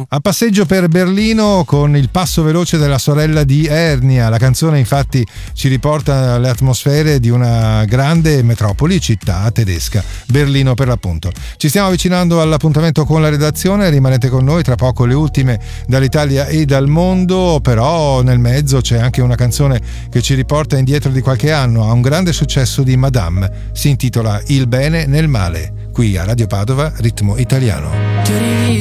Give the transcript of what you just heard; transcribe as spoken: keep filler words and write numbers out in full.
A passeggio per Berlino con il passo veloce della sorella di Ernia. La canzone infatti ci riporta alle atmosfere di una grande metropoli, città tedesca, Berlino per l'appunto. Ci stiamo avvicinando all'appuntamento con la redazione, rimanete con noi, tra poco le ultime dall'Italia e dal mondo, però nel mezzo c'è anche una canzone che ci riporta indietro di qualche anno a un grande successo di Madame, si intitola Il bene nel male, qui a Radio Padova, Ritmo Italiano.